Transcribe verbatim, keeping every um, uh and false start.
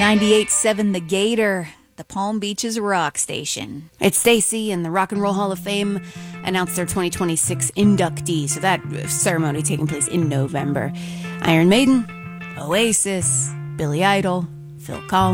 ninety-eight point seven The Gator, the Palm Beaches rock station. It's Stacy and the Rock and Roll Hall of Fame announced their twenty twenty-six inductee, so that ceremony taking place in November. Iron Maiden, Oasis, Billy Idol, Phil Collins.